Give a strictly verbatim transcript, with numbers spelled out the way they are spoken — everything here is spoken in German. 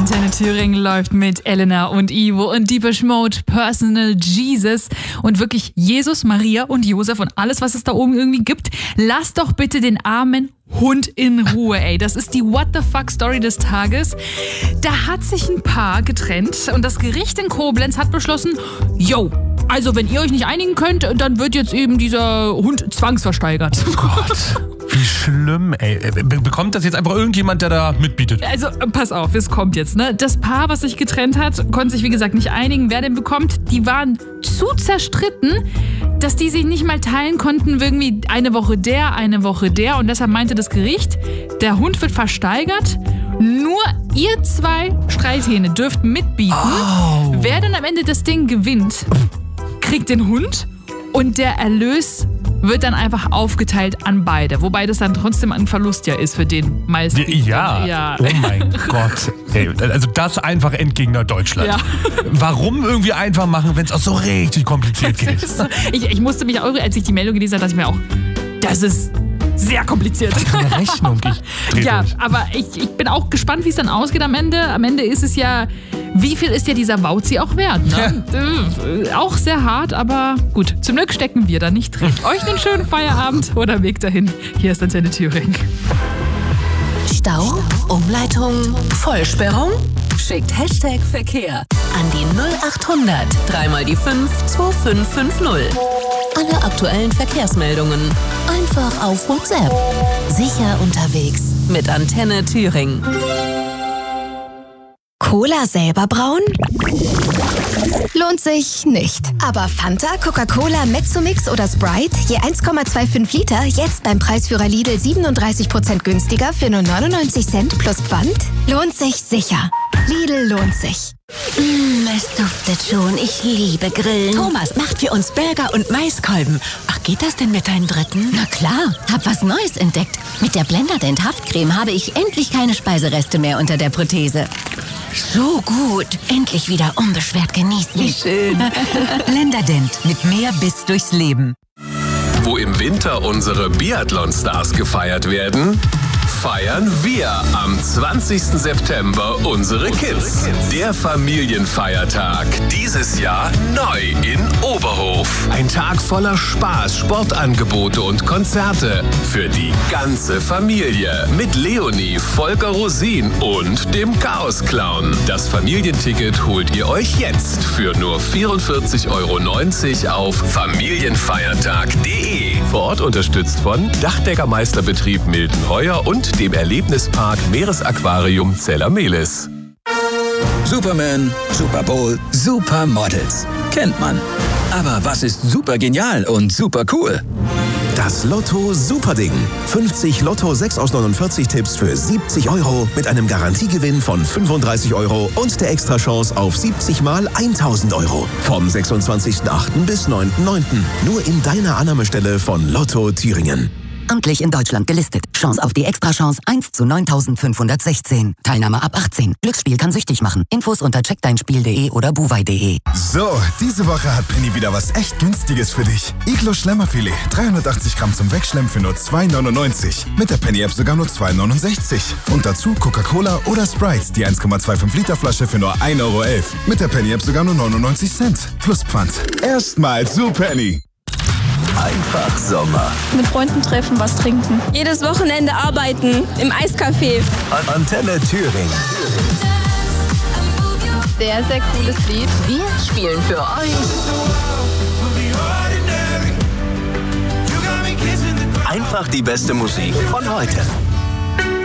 Antenne Thüringen läuft mit Elena und Ivo und Deepesh Mode, Personal Jesus und wirklich Jesus, Maria und Josef und alles, was es da oben irgendwie gibt. Lass doch bitte den armen Hund in Ruhe, ey. Das ist die What the fuck Story des Tages. Da hat sich ein Paar getrennt und das Gericht in Koblenz hat beschlossen, yo, also wenn ihr euch nicht einigen könnt, dann wird jetzt eben dieser Hund zwangsversteigert. Oh Gott. Wie schlimm, ey. Be- bekommt das jetzt einfach irgendjemand, der da mitbietet? Also, pass auf, es kommt jetzt, ne? Das Paar, was sich getrennt hat, konnte sich, wie gesagt, nicht einigen, wer den bekommt. Die waren zu zerstritten, dass die sich nicht mal teilen konnten, irgendwie eine Woche der, eine Woche der. Und deshalb meinte das Gericht, der Hund wird versteigert. Nur ihr zwei Streithähne dürft mitbieten. Oh. Wer dann am Ende das Ding gewinnt, kriegt den Hund und der Erlös wird dann einfach aufgeteilt an beide. Wobei das dann trotzdem ein Verlust ja ist für den meisten. Ja, ja. Oh mein Gott. Ey, also das einfach Endgegner Deutschland. Ja. Warum irgendwie einfach machen, wenn es auch so richtig kompliziert geht? So, ich, ich musste mich auch, als ich die Meldung gelesen habe, dachte ich mir auch, das ist sehr kompliziert. Was für eine Rechnung? Ich dreh Ja, durch. aber ich, ich bin auch gespannt, wie es dann ausgeht am Ende. Am Ende ist es ja, wie viel ist ja dieser Bauzi auch wert? Ne? Äh, auch sehr hart, aber gut. Zum Glück stecken wir da nicht drin. Euch einen schönen Feierabend oder Weg dahin. Hier ist Antenne Thüringen. Stau, Umleitung, Vollsperrung? Schickt Hashtag Verkehr an die null achthundert, dreimal die fünf, zwei fünf fünf null. Alle aktuellen Verkehrsmeldungen einfach auf WhatsApp. Sicher unterwegs mit Antenne Thüringen. Cola selber brauen? Lohnt sich nicht. Aber Fanta, Coca-Cola, Mezzomix oder Sprite, je eins Komma fünfundzwanzig Liter, jetzt beim Preisführer Lidl siebenunddreißig Prozent günstiger für nur neunundneunzig Cent plus Pfand? Lohnt sich sicher. Lidl lohnt sich. Mm, es duftet schon. Ich liebe Grillen. Thomas macht für uns Burger und Maiskolben. Ach, geht das denn mit deinen Dritten? Na klar, hab was Neues entdeckt. Mit der Blenderdent Haftcreme habe ich endlich keine Speisereste mehr unter der Prothese. So gut. Endlich wieder unbeschwert genießen. Wie schön. Blenderdent mit mehr Biss durchs Leben. Wo im Winter unsere Biathlon-Stars gefeiert werden, feiern wir am zwanzigsten September unsere Kids. Der Familienfeiertag. Dieses Jahr neu in Oberhof. Ein Tag voller Spaß, Sportangebote und Konzerte für die ganze Familie. Mit Leonie, Volker Rosin und dem Chaos-Clown. Das Familienticket holt ihr euch jetzt für nur vierundvierzig Euro neunzig auf familienfeiertag punkt de. Vor Ort unterstützt von Dachdeckermeisterbetrieb Miltenheuer und dem Erlebnispark Meeresaquarium Zellermelis. Superman, Super Bowl, Supermodels. Kennt man. Aber was ist super genial und super cool? Das Lotto Superding. fünfzig Lotto sechs aus neunundvierzig Tipps für siebzig Euro mit einem Garantiegewinn von fünfunddreißig Euro und der Extrachance auf siebzig mal tausend Euro. Vom sechsundzwanzigsten achten bis neunten neunten Nur in deiner Annahmestelle von Lotto Thüringen. Amtlich in Deutschland gelistet. Chance auf die Extrachance eins zu neuntausendfünfhundertsechzehn. Teilnahme ab achtzehn. Glücksspiel kann süchtig machen. Infos unter check dein spiel punkt de oder buwei punkt de. So, diese Woche hat Penny wieder was echt Günstiges für dich. Iglo Schlemmerfilet. dreihundertachtzig Gramm zum Wegschlemmen für nur zwei neunundneunzig. Mit der Penny-App sogar nur zwei neunundsechzig. Und dazu Coca-Cola oder Sprite. Die eins Komma fünfundzwanzig Liter Flasche für nur ein Euro elf. Mit der Penny-App sogar nur neunundneunzig Cent. Plus Pfand. Erstmal zu Penny. Einfach Sommer. Mit Freunden treffen, was trinken. Jedes Wochenende arbeiten im Eiscafé. An Antenne Thüringen. Sehr, sehr cooles Lied. Wir spielen für euch Einfach die beste Musik von heute.